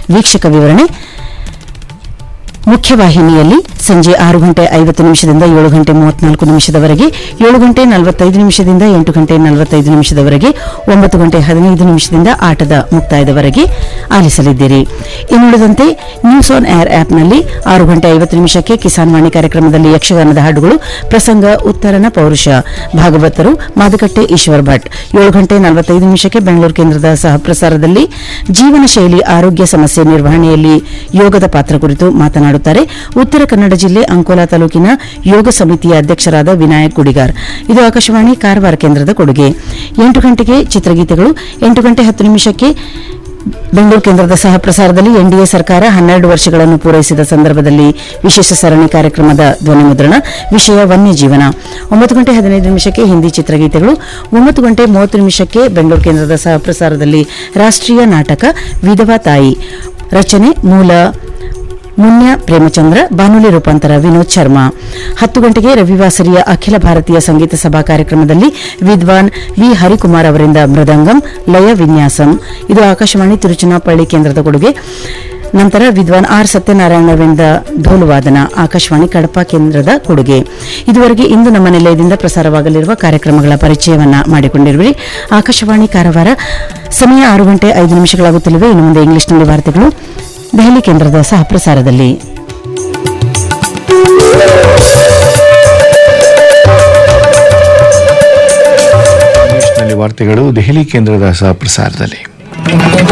ವೀಕ್ಷಕ ವಿವರಣೆ ಮುಖ್ಯವಾಹಿನಿಯಲ್ಲಿ ಸಂಜೆ 6 ಗಂಟೆ 50 ನಿಮಿಷದಿಂದ 7 ಗಂಟೆ 34 ನಿಮಿಷದವರೆಗೆ, 7 ಗಂಟೆ 45 ನಿಮಿಷದಿಂದ 8 ಗಂಟೆ 45 ನಿಮಿಷದವರೆಗೆ, 9 ಗಂಟೆ 15 ನಿಮಿಷದಿಂದ ಆಟದ ಮುಕ್ತಾಯದವರೆಗೆ ಆಲಿಸಲಿದ್ದೀರಿ. ಇನ್ನುಳಿದಂತೆ ನ್ಯೂಸ್ ಆನ್ ಏರ್ ಆಪ್ನಲ್ಲಿ 6 ಗಂಟೆ 50 ನಿಮಿಷಕ್ಕೆ ಕಿಸಾನ್ ವಾಣಿ ಕಾರ್ಯಕ್ರಮದಲ್ಲಿ ಯಕ್ಷಗಾನದ ಹಾಡುಗಳು, ಪ್ರಸಂಗ ಉತ್ತರನ ಪೌರುಷ, ಭಾಗವತರು ಮಾದಕಟ್ಟೆ ಈಶ್ವರ್ ಭಟ್. 7 ಗಂಟೆ 45 ನಿಮಿಷಕ್ಕೆ ಬೆಂಗಳೂರು ಕೇಂದ್ರದ ಸಹ ಪ್ರಸಾರದಲ್ಲಿ ಜೀವನ ಶೈಲಿ ಆರೋಗ್ಯ ಸಮಸ್ಯೆ ನಿರ್ವಹಣೆಯಲ್ಲಿ ಯೋಗದ ಪಾತ್ರ ಕುರಿತು ಮಾತನಾಡುತ್ತಾರೆ ಉತ್ತರ ಕನ್ನಡ ಜಿಲ್ಲೆ ಅಂಕೋಲಾ ತಾಲೂಕಿನ ಯೋಗ ಸಮಿತಿಯ ಅಧ್ಯಕ್ಷರಾದ ವಿನಾಯಕ್ ಗುಡಿಗಾರ್. ಇದು ಆಕಾಶವಾಣಿ ಕಾರವಾರ ಕೇಂದ್ರದ ಕೊಡುಗೆ. 8 ಗಂಟೆಗೆ ಚಿತ್ರಗೀತೆಗಳು, 8 ಗಂಟೆ 10 ನಿಮಿಷಕ್ಕೆ ಬೆಂಗಳೂರು ಕೇಂದ್ರದ ಸಹ ಪ್ರಸಾರದಲ್ಲಿ ಎನ್ಡಿಎ ಸರ್ಕಾರ 12 ವರ್ಷಗಳನ್ನು ಪೂರೈಸಿದ ಸಂದರ್ಭದಲ್ಲಿ ವಿಶೇಷ ಸರಣಿ ಕಾರ್ಯಕ್ರಮದ ಧ್ವನಿಮುದ್ರಣ, ವಿಷಯ ವನ್ಯಜೀವನ. 9 ಗಂಟೆ 15 ನಿಮಿಷಕ್ಕೆ ಹಿಂದಿ ಚಿತ್ರಗೀತೆಗಳು, 9 ಗಂಟೆ 30 ನಿಮಿಷಕ್ಕೆ ಬೆಂಗಳೂರು ಕೇಂದ್ರದ ಸಹ ಪ್ರಸಾರದಲ್ಲಿ ರಾಷ್ಟ್ರೀಯ ನಾಟಕ ವಿಧವಾ ತಾಯಿ, ರಚನೆ ಮುನ್ಯ ಪ್ರೇಮಚಂದ್ರ, ಬಾನುಲಿ ರೂಪಾಂತರ ವಿನೋದ್ ಶರ್ಮಾ. 10 ಗಂಟೆಗೆ ರವಿವಾಸರಿಯ ಅಖಿಲ ಭಾರತೀಯ ಸಂಗೀತ ಸಭಾ ಕಾರ್ಯಕ್ರಮದಲ್ಲಿ ವಿದ್ವಾನ್ ವಿ ಹರಿಕುಮಾರ್ ಅವರಿಂದ ಮೃದಂಗಂ ಲಯ ವಿನ್ಯಾಸಂ. ಇದು ಆಕಾಶವಾಣಿ ತಿರುಚನಾಪಳ್ಳಿ ಕೇಂದ್ರದ ಕೊಡುಗೆ. ನಂತರ ವಿದ್ವಾನ್ ಆರ್ ಸತ್ಯನಾರಾಯಣ ಅವರಿಂದ ಢೋಲುವಾದನ, ಆಕಾಶವಾಣಿ ಕಡಪ ಕೇಂದ್ರದ ಕೊಡುಗೆ. ಇದುವರೆಗೆ ಇಂದು ನಮ್ಮ ನಿಲಯದಿಂದ ಪ್ರಸಾರವಾಗಲಿರುವ ಕಾರ್ಯಕ್ರಮಗಳ ಪರಿಚಯವನ್ನ ಮಾಡಿಕೊಂಡಿರುವಿರಿ. ಆಕಾಶವಾಣಿ ಕಾರವಾರ. ಸಮಯ 6 ಗಂಟೆ 5 ನಿಮಿಷಗಳಾಗುತ್ತಲಿವೆ. ಇನ್ನು ಮುಂದೆ ಇಂಗ್ಲಿಷ್ನಲ್ಲಿ ವಾರ್ತೆಗಳು ದೆಹಲಿ ಕೇಂದ್ರದ ಸಹ ಪ್ರಸಾರದಲ್ಲಿ. ಇಂಗ್ಲಿಷ್ನಲ್ಲಿ ವಾರ್ತೆಗಳು ದೆಹಲಿ ಕೇಂದ್ರದ ಸಹ ಪ್ರಸಾರದಲ್ಲಿ.